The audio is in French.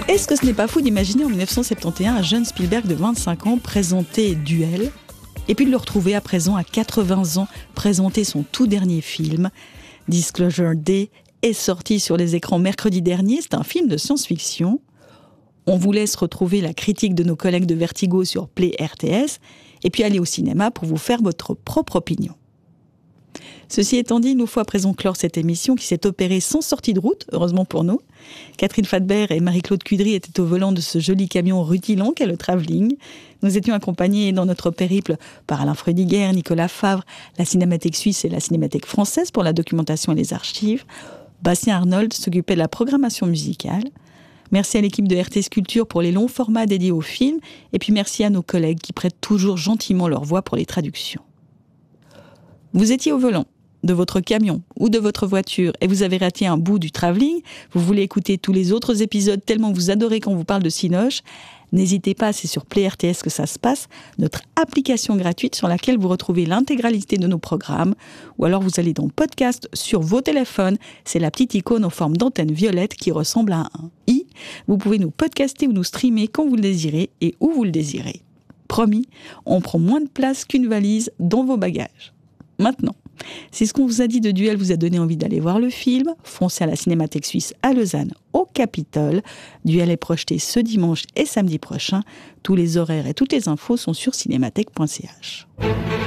Est-ce que ce n'est pas fou d'imaginer en 1971 un jeune Spielberg de 25 ans présenter Duel, et puis de le retrouver à présent à 80 ans présenter son tout dernier film, Disclosure Day, est sorti sur les écrans mercredi dernier. C'est un film de science-fiction. On vous laisse retrouver la critique de nos collègues de Vertigo sur Play RTS, et puis aller au cinéma pour vous faire votre propre opinion. Ceci étant dit, il nous faut à présent clore cette émission qui s'est opérée sans sortie de route, heureusement pour nous. Catherine Fadbert et Marie-Claude Cudry étaient au volant de ce joli camion rutilant qu'est le Travelling. Nous étions accompagnés dans notre périple par Alain Freudiger, Nicolas Favre, la Cinémathèque suisse et la Cinémathèque française pour la documentation et les archives. Bastien Arnold s'occupait de la programmation musicale. Merci à l'équipe de RTS Culture pour les longs formats dédiés aux films. Et puis merci à nos collègues qui prêtent toujours gentiment leur voix pour les traductions. Vous étiez au volant de votre camion ou de votre voiture et vous avez raté un bout du Travelling, vous voulez écouter tous les autres épisodes tellement vous adorez quand on vous parle de Cinoche, n'hésitez pas, c'est sur Play RTS que ça se passe, notre application gratuite sur laquelle vous retrouvez l'intégralité de nos programmes, ou alors vous allez dans Podcast sur vos téléphones, c'est la petite icône en forme d'antenne violette qui ressemble à un i. Vous pouvez nous podcaster ou nous streamer quand vous le désirez et où vous le désirez. Promis, on prend moins de place qu'une valise dans vos bagages. Maintenant, si ce qu'on vous a dit de Duel vous a donné envie d'aller voir le film, foncez à la Cinémathèque suisse à Lausanne, au Capitole. Duel est projeté ce dimanche et samedi prochain. Tous les horaires et toutes les infos sont sur cinémathèque.ch.